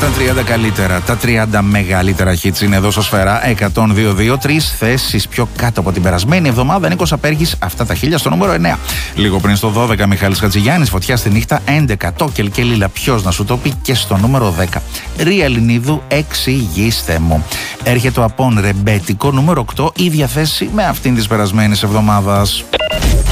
Τα 30 καλύτερα, τα 30 μεγαλύτερα hits είναι εδώ στο Σφαίρα 102-2. 3 θέσεις πιο κάτω από την περασμένη εβδομάδα. Νίκος Απέργης, αυτά τα 1000 στο νούμερο 9. Λίγο πριν στο 12, Μιχάλης Χατζηγιάννης, Φωτιά στη νύχτα 11. Το Κελκέλιλα, ποιος να σου το πει, και στο νούμερο 10. Ρία Ελληνίδου, εξηγήστε μου. Έρχεται ο Απόν Ρεμπέτικο, νούμερο 8, ίδια θέση με αυτήν της περασμένης εβδομάδας.